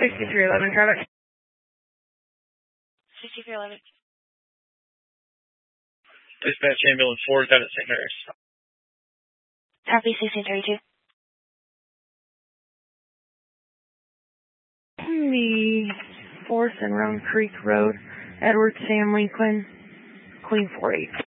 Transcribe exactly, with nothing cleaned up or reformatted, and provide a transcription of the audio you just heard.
sixty-three eleven, traffic. sixty-three eleven. Dispatch ambulance four, got at Saint Mary's. Copy sixteen thirty-two. The fourth and Round Creek Road, Edward Sam Lincoln, Queen four eight.